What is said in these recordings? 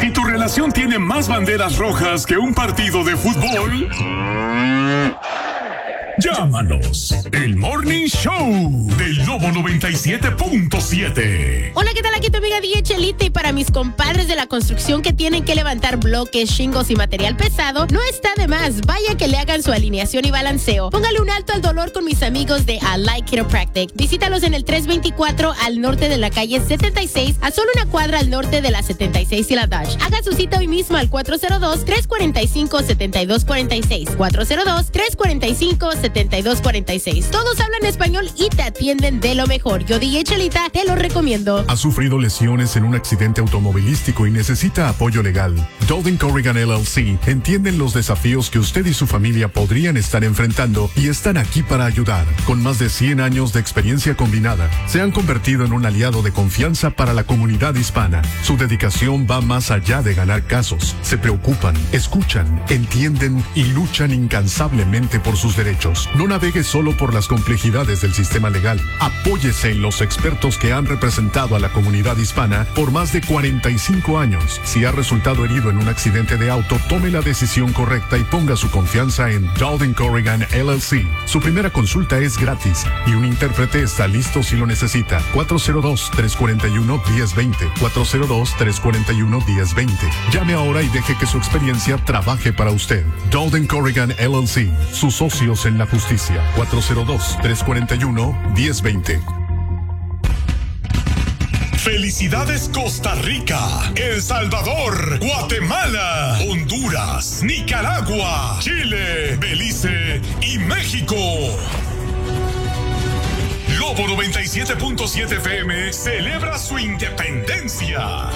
Si tu relación tiene más banderas rojas que un partido de fútbol, llámanos. El Morning Show del Lobo 97.7. Hola, ¿qué tal? Aquí tu amiga DJ Chelita, y para mis compadres de la construcción que tienen que levantar bloques, shingos y material pesado, no está de más. Vaya que le hagan su alineación y balanceo. Póngale un alto al dolor con mis amigos de Allied Chiropractic. Visítalos en el 324 al norte de la calle 76, a solo una cuadra al norte de la 76 y la Dodge. Haga su cita hoy mismo al 402-345-7246. 402-345-7246. Todos hablan español y te atienden de lo mejor. Yo, DJ Chelita, te lo recomiendo. ¿Ha sufrido lesiones en un accidente automovilístico y necesita apoyo legal? Dowden Corrigan LLC entienden los desafíos que usted y su familia podrían estar enfrentando y están aquí para ayudar. Con más de 100 años de experiencia combinada, se han convertido en un aliado de confianza para la comunidad hispana. Su dedicación va más allá de ganar casos. Se preocupan, escuchan, entienden y luchan incansablemente por sus derechos. No navegue solo por las complejidades del sistema legal. Apóyese en los expertos que han representado a la comunidad hispana por más de 45 años. Si ha resultado herido en un accidente de auto, tome la decisión correcta y ponga su confianza en Dowden Corrigan LLC. Su primera consulta es gratis y un intérprete está listo si lo necesita. 402-341-1020. 402-341-1020. Llame ahora y deje que su experiencia trabaje para usted. Dowden Corrigan LLC, sus socios en la justicia. 402-341-1020. Felicidades Costa Rica, El Salvador, Guatemala, Honduras, Nicaragua, Chile, Belice y México. Lobo 97.7 FM celebra su independencia.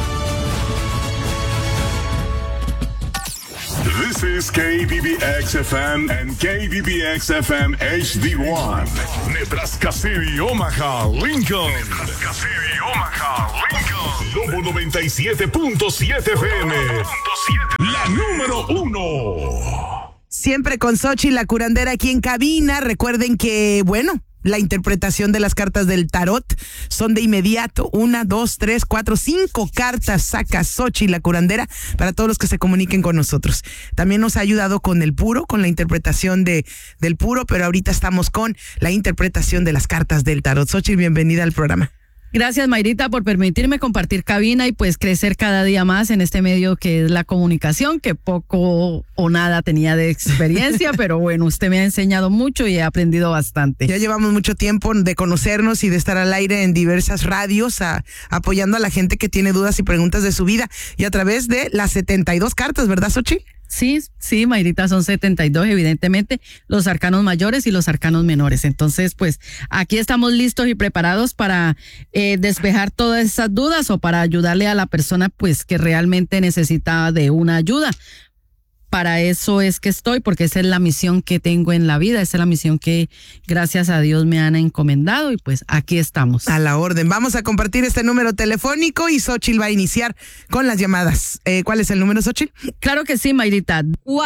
This is KBBX-FM and KBBX-FM HD1. Nebraska City, Omaha, Lincoln. Nebraska City, Omaha, Lincoln. Lobo 97.7 FM. La número 1. Siempre con Xochitl, la curandera, aquí en cabina. Recuerden que, la interpretación de las cartas del tarot son de inmediato. 1, 2, 3, 4, 5 cartas saca Xochitl, la curandera, para todos los que se comuniquen con nosotros. También nos ha ayudado con el puro, con la interpretación del puro, pero ahorita estamos con la interpretación de las cartas del tarot. Xochitl, bienvenida al programa. Gracias, Mayrita, por permitirme compartir cabina y pues crecer cada día más en este medio que es la comunicación, que poco o nada tenía de experiencia, pero bueno, usted me ha enseñado mucho y he aprendido bastante. Ya llevamos mucho tiempo de conocernos y de estar al aire en diversas radios, apoyando a la gente que tiene dudas y preguntas de su vida, y a través de las 72 cartas, ¿verdad, Xochitl? Sí, Mayrita, son 72, evidentemente, los arcanos mayores y los arcanos menores. Entonces, pues, aquí estamos listos y preparados para despejar todas esas dudas o para ayudarle a la persona, pues, que realmente necesita de una ayuda. Para eso es que estoy, porque esa es la misión que tengo en la vida, esa es la misión que gracias a Dios me han encomendado y pues aquí estamos. A la orden. Vamos a compartir este número telefónico y Xochitl va a iniciar con las llamadas. ¿Cuál es el número, Xochitl? Claro que sí, Mayrita.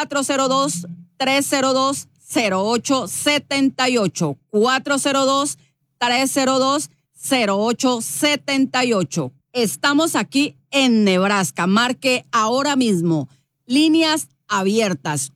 402-302-0878. 402-302-0878. Estamos aquí en Nebraska. Marque ahora mismo. Líneas abiertas.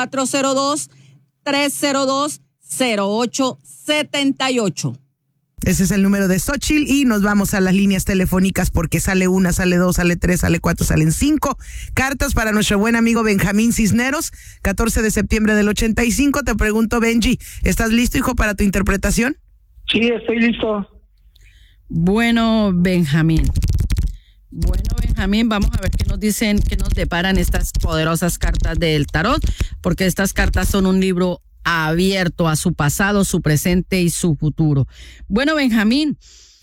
402-302-0878. Ese es el número de Xochitl y nos vamos a las líneas telefónicas porque sale 1, sale 2, sale 3, sale 4, salen 5 cartas para nuestro buen amigo Benjamín Cisneros, 14 de septiembre del 85. Te pregunto, Benji, ¿estás listo, hijo, para tu interpretación? Sí, estoy listo. Bueno, Benjamín, vamos a ver qué nos dicen, qué nos deparan estas poderosas cartas del tarot, porque estas cartas son un libro abierto a su pasado, su presente y su futuro. Bueno, Benjamín,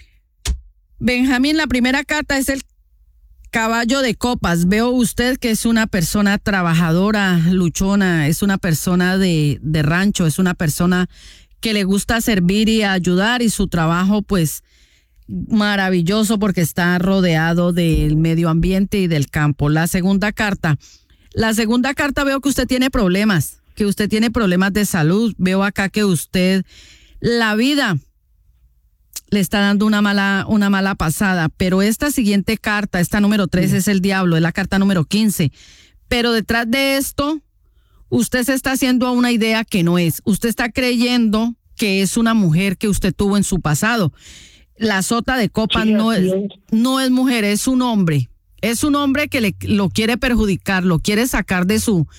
la primera carta es el caballo de copas. Veo usted que es una persona trabajadora, luchona, es una persona de rancho, es una persona que le gusta servir y ayudar, y su trabajo, pues, maravilloso porque está rodeado del medio ambiente y del campo. La segunda carta veo que usted tiene problemas, de salud. Veo acá que usted, la vida le está dando una mala pasada, pero esta siguiente carta, esta número 3 es el diablo, es la carta número 15. Pero detrás de esto, usted se está haciendo a una idea que no es. Usted está creyendo que es una mujer que usted tuvo en su pasado. La sota de copas Sí, no así es mujer, es un hombre. Es un hombre que lo quiere perjudicar, lo quiere sacar de su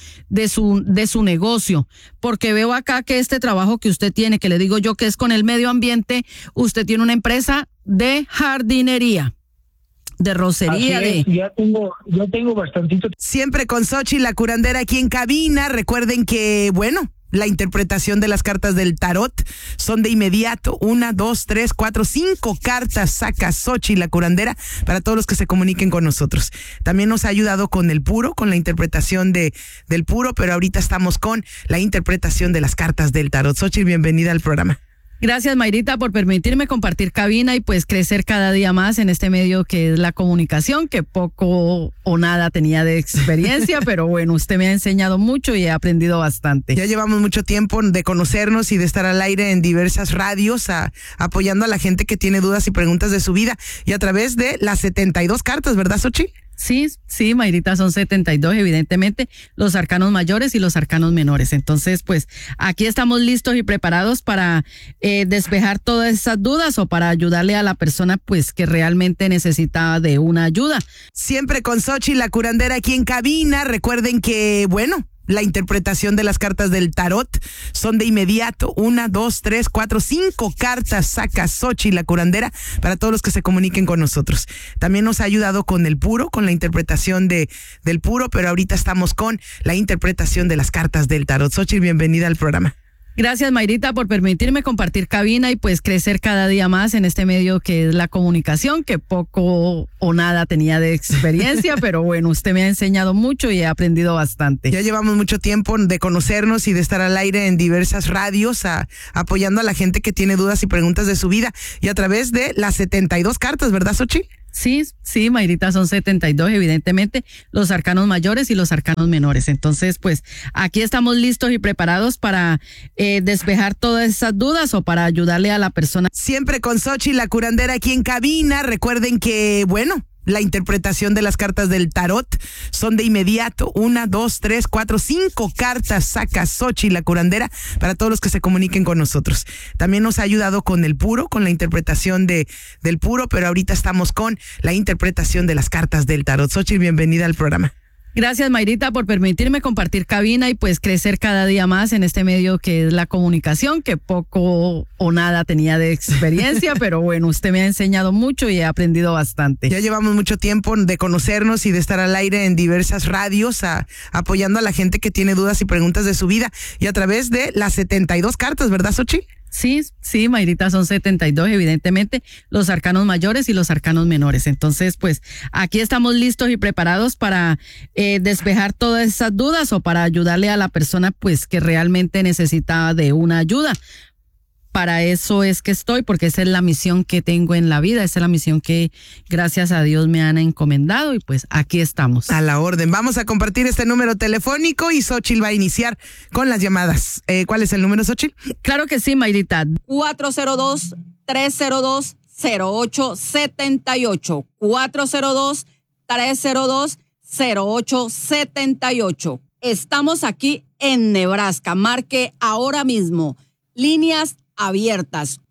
negocio, porque veo acá que este trabajo que usted tiene, que le digo yo que es con el medio ambiente, usted tiene una empresa de jardinería, de rocería, Así es, ya tengo bastantito. Siempre con Xochitl, la curandera, aquí en cabina. Recuerden que, bueno, la interpretación de las cartas del tarot son de inmediato. 1, 2, 3, 4, 5 cartas saca Xochitl, la curandera, para todos los que se comuniquen con nosotros. También nos ha ayudado con el puro, con la interpretación del puro, pero ahorita estamos con la interpretación de las cartas del tarot. Xochitl, bienvenida al programa. Gracias, Mayrita, por permitirme compartir cabina y pues crecer cada día más en este medio que es la comunicación, que poco o nada tenía de experiencia, pero bueno, usted me ha enseñado mucho y he aprendido bastante. Ya llevamos mucho tiempo de conocernos y de estar al aire en diversas radios, apoyando a la gente que tiene dudas y preguntas de su vida, y a través de las 72 cartas, ¿verdad, Xochitl? Sí, Mayrita, son 72, evidentemente, los arcanos mayores y los arcanos menores. Entonces, pues, aquí estamos listos y preparados para despejar todas esas dudas o para ayudarle a la persona, pues, que realmente necesita de una ayuda. Siempre con Xochitl, la curandera, aquí en cabina. Recuerden que, bueno, la interpretación de las cartas del tarot son de inmediato. 1, 2, 3, 4, 5 cartas saca Xochitl, la curandera, para todos los que se comuniquen con nosotros. También nos ha ayudado con el puro, con la interpretación del puro, pero ahorita estamos con la interpretación de las cartas del tarot. Xochitl, bienvenida al programa. Gracias, Mayrita, por permitirme compartir cabina y pues crecer cada día más en este medio que es la comunicación, que poco o nada tenía de experiencia, pero bueno, usted me ha enseñado mucho y he aprendido bastante. Ya llevamos mucho tiempo de conocernos y de estar al aire en diversas radios, apoyando a la gente que tiene dudas y preguntas de su vida, y a través de las 72 cartas, ¿verdad, Xochitl? Sí, Mayrita, son 72, evidentemente, los arcanos mayores y los arcanos menores. Entonces, pues, aquí estamos listos y preparados para despejar todas esas dudas o para ayudarle a la persona. Siempre con Xochitl, la curandera, aquí en cabina. Recuerden que, bueno, la interpretación de las cartas del tarot son de inmediato. 1, 2, 3, 4, 5 cartas saca Xochitl, la curandera, para todos los que se comuniquen con nosotros. También nos ha ayudado con el puro, con la interpretación del puro, pero ahorita estamos con la interpretación de las cartas del tarot. Xochitl, bienvenida al programa. Gracias, Mayrita, por permitirme compartir cabina y pues crecer cada día más en este medio que es la comunicación, que poco o nada tenía de experiencia, pero bueno, usted me ha enseñado mucho y he aprendido bastante. Ya llevamos mucho tiempo de conocernos y de estar al aire en diversas radios, apoyando a la gente que tiene dudas y preguntas de su vida, y a través de las 72 cartas, ¿verdad, Xochitl? Sí, Mayrita, son 72, evidentemente, los arcanos mayores y los arcanos menores. Entonces, pues, aquí estamos listos y preparados para despejar todas esas dudas o para ayudarle a la persona, pues, que realmente necesita de una ayuda. Para eso es que estoy, porque esa es la misión que tengo en la vida, esa es la misión que gracias a Dios me han encomendado, y pues aquí estamos. A la orden. Vamos a compartir este número telefónico y Xochitl va a iniciar con las llamadas. ¿Cuál es el número, Xochitl? Claro que sí, Mayrita. 402-302-0878. 402-302-0878. Estamos aquí en Nebraska. Marque ahora mismo. Líneas abiertas.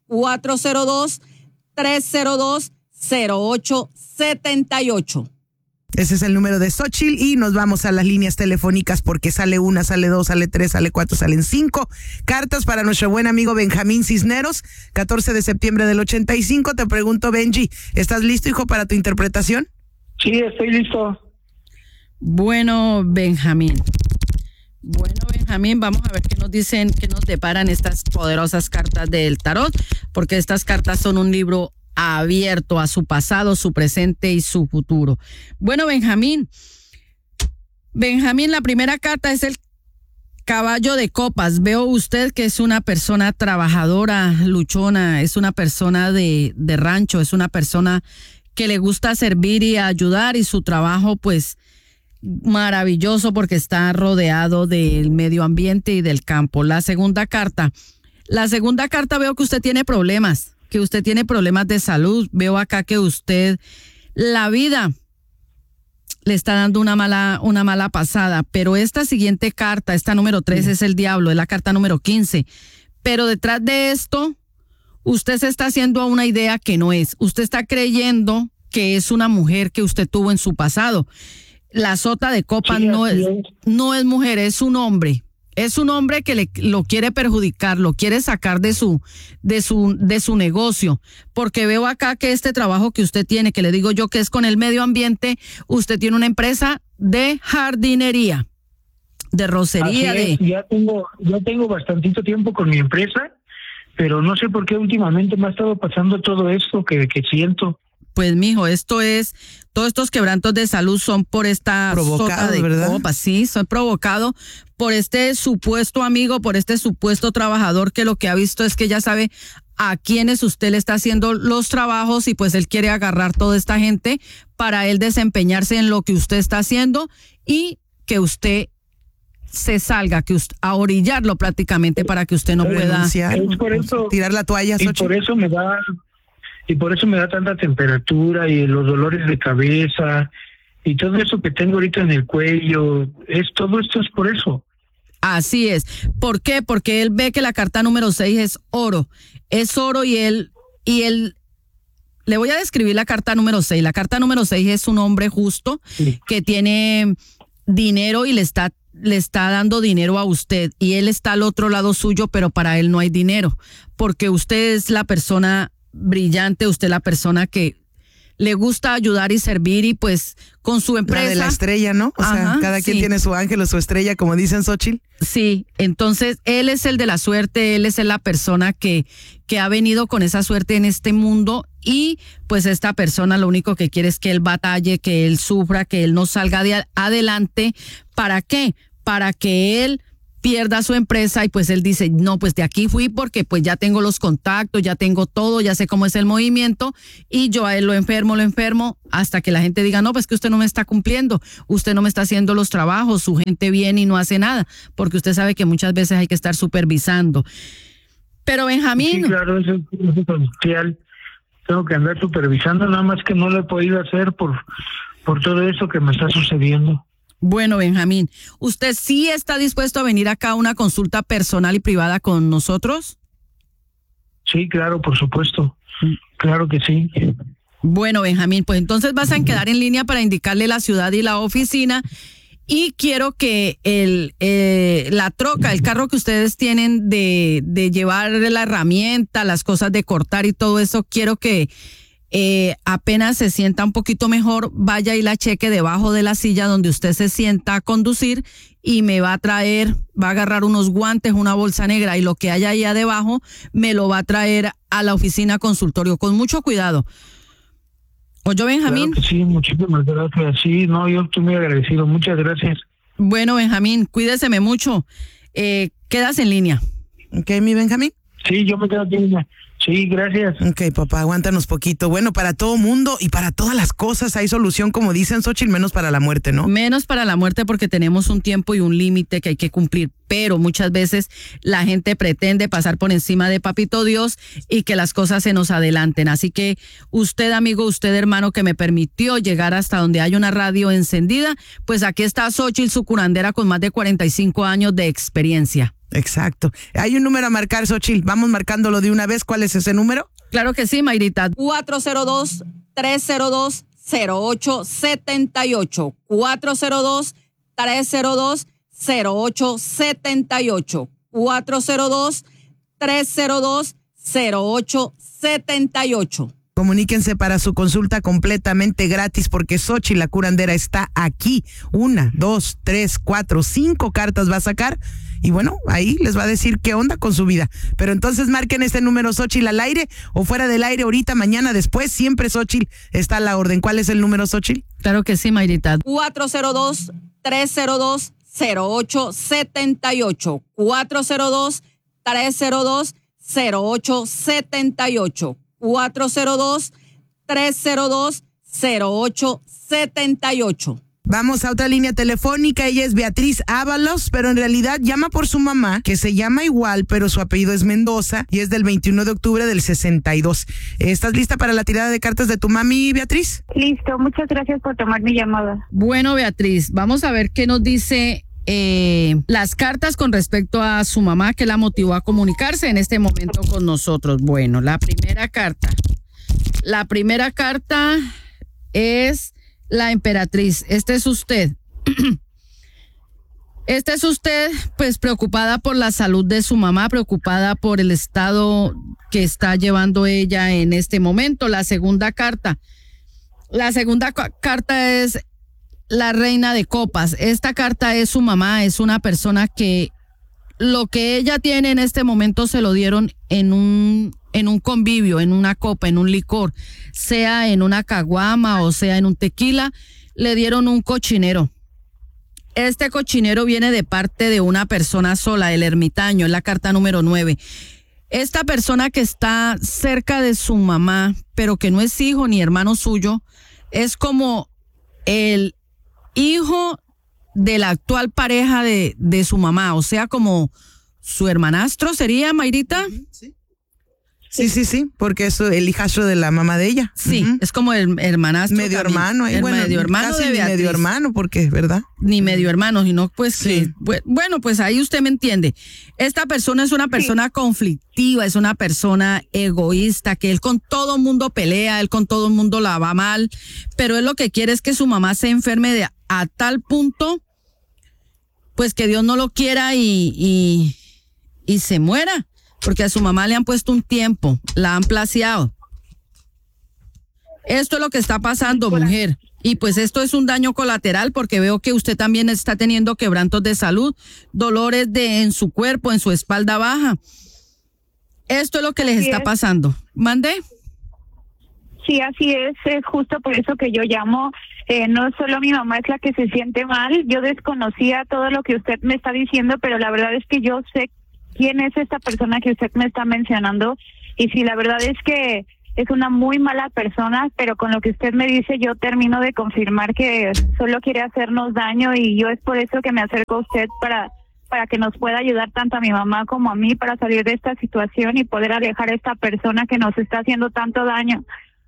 402-302-0878. Ese es el número de Xochitl, y nos vamos a las líneas telefónicas porque sale 1, sale 2, sale 3, sale 4, salen 5 cartas para nuestro buen amigo Benjamín Cisneros, 14 de septiembre del 85. Te pregunto, Benji, ¿estás listo, hijo, para tu interpretación? Sí, estoy listo. Bueno, Benjamín, vamos a ver qué nos dicen, qué nos deparan estas poderosas cartas del tarot, porque estas cartas son un libro abierto a su pasado, su presente y su futuro. Bueno, Benjamín, la primera carta es el caballo de copas. Veo usted que es una persona trabajadora, luchona, es una persona de rancho, es una persona que le gusta servir y ayudar, y su trabajo, pues, maravilloso, porque está rodeado del medio ambiente y del campo. La segunda carta veo que usted tiene problemas que usted tiene problemas de salud. Veo acá que usted, la vida le está dando una mala pasada, pero esta siguiente carta, esta número 3 es el diablo, es la carta número 15. Pero detrás de esto, usted se está haciendo a una idea que no es. Usted está creyendo que es una mujer que usted tuvo en su pasado. La sota de copas no es mujer, es un hombre. Es un hombre que lo quiere perjudicar, lo quiere sacar de su negocio. Porque veo acá que este trabajo que usted tiene, que le digo yo que es con el medio ambiente, usted tiene una empresa de jardinería, de rocería. Ya tengo bastantito tiempo con mi empresa, pero no sé por qué últimamente me ha estado pasando todo esto que siento. Pues, mijo, todos estos quebrantos de salud son por esta sota de copas, sí, son provocados por este supuesto amigo, por este supuesto trabajador que lo que ha visto es que ya sabe a quienes usted le está haciendo los trabajos y pues él quiere agarrar toda esta gente para él desempeñarse en lo que usted está haciendo y que usted se salga, a orillarlo prácticamente para que usted no pueda tirar la toalla. Y por eso me da tanta temperatura y los dolores de cabeza y todo eso que tengo ahorita en el cuello. Todo esto es por eso. Así es. ¿Por qué? Porque él ve que la carta número 6 es oro. Es oro y él le voy a describir la carta número 6. La carta número 6 es un hombre justo que tiene dinero y le está dando dinero a usted y él está al otro lado suyo, pero para él no hay dinero porque usted es la persona brillante, usted la persona que le gusta ayudar y servir y pues con su empresa. La de la estrella, ¿no? O sea, cada quien tiene su ángel o su estrella, como dicen, Xochitl. Sí, entonces él es el de la suerte, él es la persona que ha venido con esa suerte en este mundo y pues esta persona lo único que quiere es que él batalle, que él sufra, que él no salga adelante. ¿Para qué? Para que él pierda su empresa y pues él dice, no, pues de aquí fui porque pues ya tengo los contactos, ya tengo todo, ya sé cómo es el movimiento y yo a él lo enfermo hasta que la gente diga, no, pues que usted no me está cumpliendo, usted no me está haciendo los trabajos, su gente viene y no hace nada, porque usted sabe que muchas veces hay que estar supervisando. Pero Benjamín... Sí, claro, eso es esencial. Tengo que andar supervisando, nada más que no lo he podido hacer por todo eso que me está sucediendo. Bueno, Benjamín, ¿usted sí está dispuesto a venir acá a una consulta personal y privada con nosotros? Sí, claro, por supuesto. Claro que sí. Bueno, Benjamín, pues entonces vas a quedar en línea para indicarle la ciudad y la oficina y quiero que la troca, el carro que ustedes tienen de llevar la herramienta, las cosas de cortar y todo eso, quiero que apenas se sienta un poquito mejor, vaya y la cheque debajo de la silla donde usted se sienta a conducir y me va a agarrar unos guantes, una bolsa negra y lo que haya allá debajo me lo va a traer a la oficina consultorio con mucho cuidado. ¿Oyó, Benjamín? Claro que sí, muchísimas gracias. Sí, no, yo estoy muy agradecido. Muchas gracias. Bueno, Benjamín, cuídeseme mucho. Quedas en línea. Ok, mi Benjamín. Sí, yo me quedo aquí en línea. Sí, gracias. Ok, papá, aguántanos poquito. Bueno, para todo mundo y para todas las cosas hay solución, como dicen, Xochitl, menos para la muerte, ¿no? Menos para la muerte porque tenemos un tiempo y un límite que hay que cumplir, pero muchas veces la gente pretende pasar por encima de Papito Dios y que las cosas se nos adelanten. Así que usted, amigo, usted, hermano, que me permitió llegar hasta donde hay una radio encendida, pues aquí está Xochitl, su curandera con más de 45 años de experiencia. Exacto. Hay un número a marcar, Xochitl. Vamos marcándolo de una vez. ¿Cuál es ese número? Claro que sí, Mayrita. 402-302-0878. 402-302-0878. 402-302-0878. Comuníquense para su consulta completamente gratis porque Xochitl, la curandera, está aquí. 1, 2, 3, 4, 5 cartas va a sacar y bueno, ahí les va a decir qué onda con su vida. Pero entonces marquen este número, Xochitl, al aire o fuera del aire, ahorita, mañana, después, siempre Xochitl está a la orden. ¿Cuál es el número, Xochitl? Claro que sí, Mayrita. 402-302-0878. 402-302-0878. 402-302-0878. Vamos a otra línea telefónica. Ella es Beatriz Ábalos, pero en realidad llama por su mamá, que se llama igual, pero su apellido es Mendoza y es del 21 de octubre del 62. ¿Estás lista para la tirada de cartas de tu mami, Beatriz? Listo, muchas gracias por tomar mi llamada. Bueno, Beatriz, vamos a ver qué nos dice las cartas con respecto a su mamá que la motivó a comunicarse en este momento con nosotros. Bueno, la primera carta es la emperatriz. Este es usted. Este es usted, pues preocupada por la salud de su mamá, preocupada por el estado que está llevando ella en este momento. La segunda carta es la reina de copas. Esta carta es su mamá, es una persona que lo que ella tiene en este momento se lo dieron en un convivio, en una copa, en un licor, sea en una caguama o sea en un tequila, le dieron un cochinero. Este cochinero viene de parte de una persona sola, el ermitaño, es la carta número 9. Esta persona que está cerca de su mamá, pero que no es hijo ni hermano suyo, es como el hijo de la actual pareja de su mamá, o sea, como su hermanastro sería, Mayrita. Sí, porque es el hijastro de la mamá de ella. Sí, es como el hermanastro. Medio también. hermano. Medio hermano casi de Beatriz. Medio hermano, porque, ¿verdad? Ni medio hermano, sino pues Sí. que, bueno, pues ahí usted me entiende. Esta persona es una persona conflictiva, es una persona egoísta, que él con todo mundo pelea, él con todo el mundo la va mal, pero él lo que quiere es que su mamá se enferme a tal punto, pues que Dios no lo quiera y se muera. Porque a su mamá le han puesto un tiempo, la han placeado. Esto es lo que está pasando, mujer. Y pues esto es un daño colateral porque veo que usted también está teniendo quebrantos de salud, dolores en su cuerpo, en su espalda baja. Esto es lo que les está pasando. ¿Mande? Sí, así es justo por eso que yo llamo. No solo mi mamá es la que se siente mal, yo desconocía todo lo que usted me está diciendo, pero la verdad es que yo sé quién es esta persona que usted me está mencionando, y si la verdad es que es una muy mala persona, pero con lo que usted me dice yo termino de confirmar que solo quiere hacernos daño, y yo es por eso que me acerco a usted para que nos pueda ayudar tanto a mi mamá como a mí para salir de esta situación y poder alejar a esta persona que nos está haciendo tanto daño.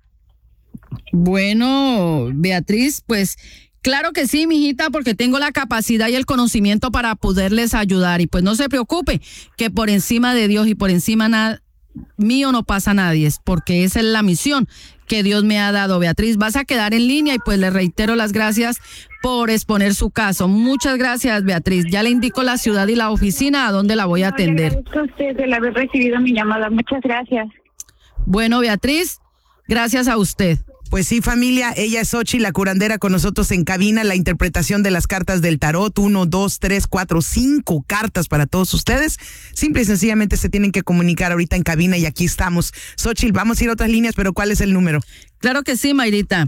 Bueno, Beatriz, pues claro que sí, mijita, porque tengo la capacidad y el conocimiento para poderles ayudar. Y pues no se preocupe, que por encima de Dios y por encima mío no pasa nadie, porque esa es la misión que Dios me ha dado. Beatriz, vas a quedar en línea y pues le reitero las gracias por exponer su caso. Muchas gracias, Beatriz. Ya le indico la ciudad y la oficina a donde la voy a atender. Le agradezco a usted el haber recibido mi llamada. Muchas gracias. Bueno, Beatriz, gracias a usted. Pues sí, familia, ella es Xochitl, la curandera, con nosotros en cabina, la interpretación de las cartas del tarot, 1, 2, 3, 4, 5 cartas para todos ustedes. Simple y sencillamente se tienen que comunicar ahorita en cabina y aquí estamos. Xochitl, vamos a ir a otras líneas, pero ¿cuál es el número? Claro que sí, Mayrita.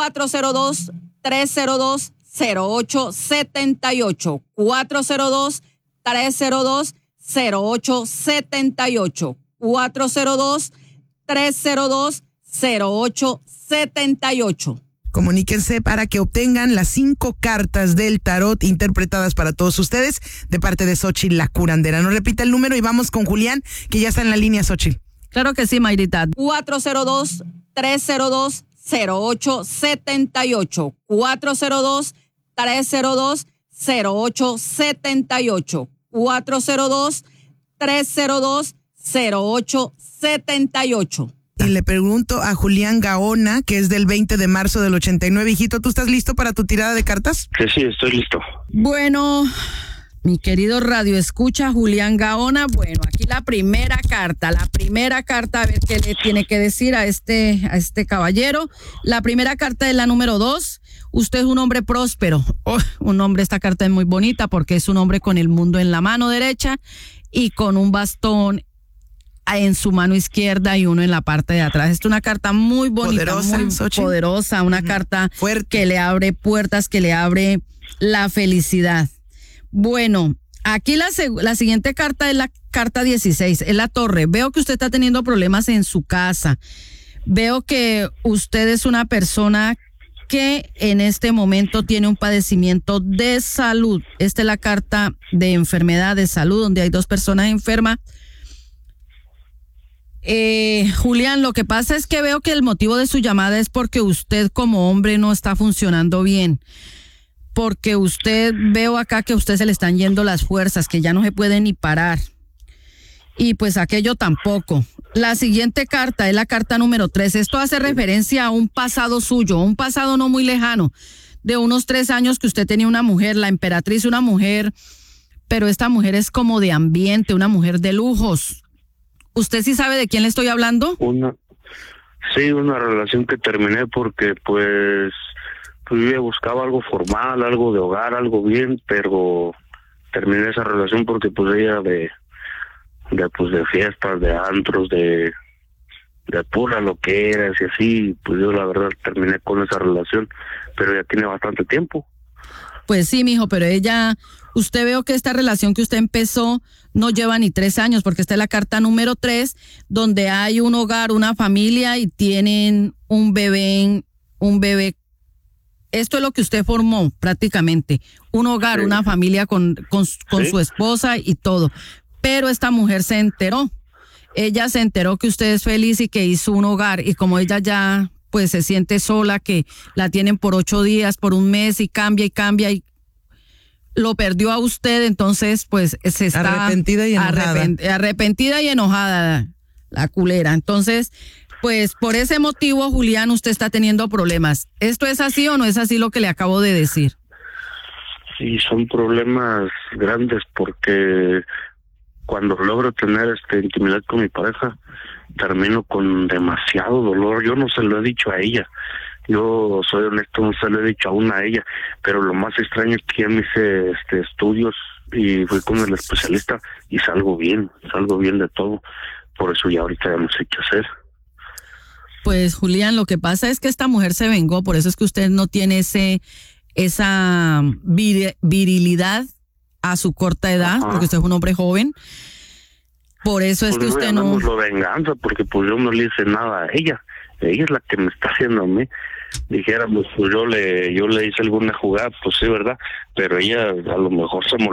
402-302-0878. 402-302-0878. 402-302-0878. Comuníquense para que obtengan las 5 cartas del tarot interpretadas para todos ustedes de parte de Xochitl, la curandera. Nos repita el número y vamos con Julián, que ya está en la línea, Xochitl. Claro que sí, Mayrita. 402-302-0878. 402-302-0878. 402-302-0878. Y le pregunto a Julián Gaona, que es del 20 de marzo del 89. Hijito, ¿tú estás listo para tu tirada de cartas? Sí, estoy listo. Bueno, mi querido radio escucha Julián Gaona, bueno, aquí la primera carta, a ver qué le tiene que decir a este caballero. La primera carta es la número 2. Usted es un hombre próspero. Esta carta es muy bonita porque es un hombre con el mundo en la mano derecha y con un bastón en su mano izquierda y uno en la parte de atrás. Es una carta muy bonita, poderosa, muy Xochitl. poderosa, una carta fuerte, que le abre puertas, que le abre la felicidad. Bueno, aquí la siguiente carta es la carta 16, es la torre. Veo que usted está teniendo problemas en su casa. Veo que usted es una persona que en este momento tiene un padecimiento de salud. Esta es la carta de enfermedad de salud, donde hay 2 personas enfermas. Julián, lo que pasa es que veo que el motivo de su llamada es porque usted como hombre no está funcionando bien. Porque veo acá que a usted se le están yendo las fuerzas, que ya no se puede ni parar. Y pues aquello tampoco. La siguiente carta es la carta número 3. Esto hace referencia a un pasado suyo, un pasado no muy lejano, de unos 3 años que usted tenía una mujer, la emperatriz, una mujer, pero esta mujer es como de ambiente, una mujer de lujos. ¿Usted sí sabe de quién le estoy hablando? Una relación que terminé porque pues yo buscaba algo formal, algo de hogar, algo bien, pero terminé esa relación porque pues ella de fiestas, de antros, de pura loqueras y así, pues yo la verdad terminé con esa relación, pero ya tiene bastante tiempo. Pues sí, mijo, pero usted veo que esta relación que usted empezó no lleva ni 3 años, porque esta es la carta número 3, donde hay un hogar, una familia y tienen un bebé. Esto es lo que usted formó prácticamente, un hogar, sí, una familia con ¿sí? Su esposa y todo. Pero esta mujer se enteró. Ella se enteró que usted es feliz y que hizo un hogar. Y como ella ya pues se siente sola, que la tienen por 8 días, por un mes y cambia y lo perdió a usted, entonces pues se está arrepentida y enojada. Arrepentida y enojada la culera. Entonces, pues por ese motivo, Julián, usted está teniendo problemas. ¿Esto es así o no es así lo que le acabo de decir? Sí, son problemas grandes porque cuando logro tener intimidad con mi pareja, termino con demasiado dolor. Yo no se lo he dicho a ella. Yo soy honesto, no se lo he dicho aún a ella. Pero lo más extraño es que ya me hice estudios y fui con el especialista y salgo bien de todo. Por eso ya ahorita ya no sé qué hacer. Pues Julián, lo que pasa es que esta mujer se vengó, por eso es que usted no tiene esa virilidad a su corta edad, porque usted es un hombre joven. Por eso es que usted no... Lo venganza, porque pues yo no le hice nada a ella. Ella es la que me está haciendo a mí. Dijéramos, pues yo le hice alguna jugada, pues sí, ¿verdad? Pero ella a lo mejor se molestó